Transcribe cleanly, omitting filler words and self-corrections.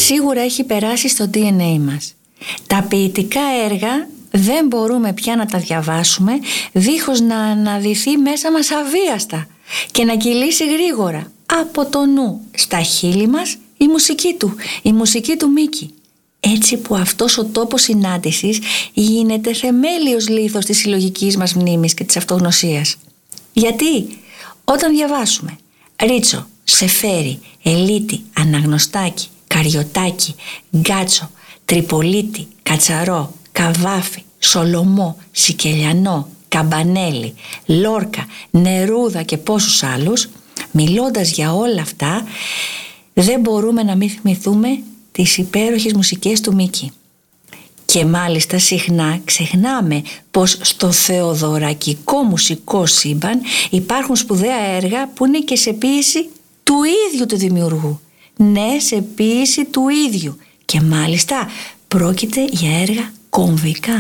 σίγουρα έχει περάσει στο DNA μας. Τα ποιητικά έργα δεν μπορούμε πια να τα διαβάσουμε δίχως να αναδυθεί μέσα μας αβίαστα και να κυλήσει γρήγορα από το νου στα χείλη μας η μουσική του Μίκη. Έτσι που αυτός ο τόπος συνάντησης γίνεται θεμέλιος λίθος της συλλογικής μας μνήμης και της αυτογνωσίας. Γιατί όταν διαβάσουμε Ρίτσο, Σεφέρι, Ελίτη, Αναγνωστάκη, Καριωτάκη, Γκάτσο, Τριπολίτη, Κατσαρό, Καβάφη, Σολομό, Σικελιανό, Καμπανέλη, Λόρκα, Νερούδα και πόσους άλλους, μιλώντας για όλα αυτά, δεν μπορούμε να μην θυμηθούμε τις υπέροχες μουσικές του Μίκη. Και μάλιστα συχνά ξεχνάμε πως στο θεοδωρακικό μουσικό σύμπαν υπάρχουν σπουδαία έργα που είναι και σε ποίηση του ίδιου του δημιουργού. Ναι, σε ποίηση του ίδιου. Και μάλιστα πρόκειται για έργα κομβικά.